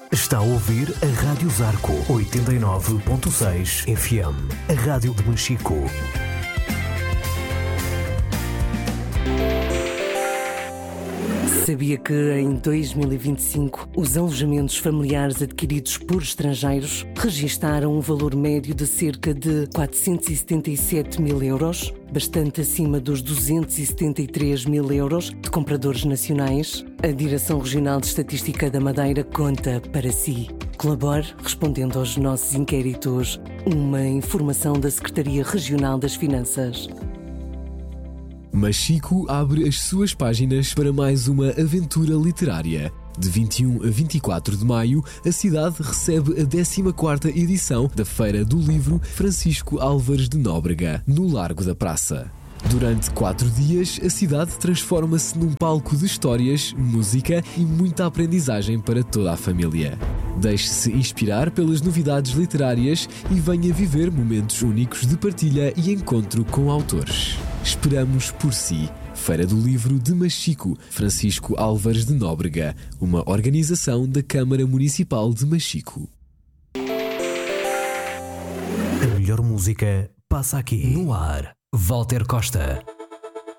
Está a ouvir a Rádio Zarco 89.6 FM, a rádio de Machico. Sabia que em 2025 os alojamentos familiares adquiridos por estrangeiros registaram um valor médio de cerca de 477 mil euros, bastante acima dos 273 mil euros de compradores nacionais? A Direção Regional de Estatística da Madeira conta para si. Colabore respondendo aos nossos inquéritos. Uma informação da Secretaria Regional das Finanças. Machico abre as suas páginas para mais uma aventura literária. De 21 a 24 de maio, a cidade recebe a 14ª edição da Feira do Livro Francisco Álvares de Nóbrega, no Largo da Praça. Durante 4 dias, a cidade transforma-se num palco de histórias, música e muita aprendizagem para toda a família. Deixe-se inspirar pelas novidades literárias e venha viver momentos únicos de partilha e encontro com autores. Esperamos por si. Feira do Livro de Machico, Francisco Álvares de Nóbrega, uma organização da Câmara Municipal de Machico. A melhor música passa aqui. No ar, Walter Costa.